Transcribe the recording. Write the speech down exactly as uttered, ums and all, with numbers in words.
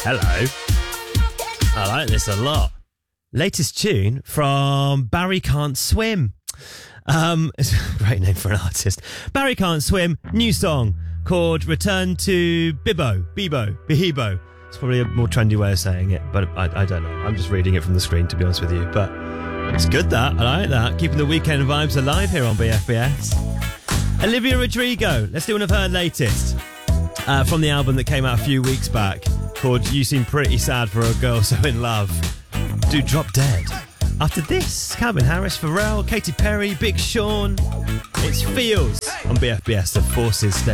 Hello. I like this a lot. Latest tune from Barry Can't Swim. Um, it's a great name for an artist. Barry Can't Swim, new song called Return to Bibbo, Bebo, Behibo. It's probably a more trendy way of saying it, but I, I don't know. I'm just reading it from the screen, to be honest with you. But it's good, that. I like that. Keeping the weekend vibes alive here on B F B S. Olivia Rodrigo. Let's do one of her latest. Uh, from the album that came out a few weeks back called You Seem Pretty Sad for a Girl So In Love. Do Drop Dead. After this, Calvin Harris, Pharrell, Katy Perry, Big Sean. It's Feels on B F B S, The Forces Station.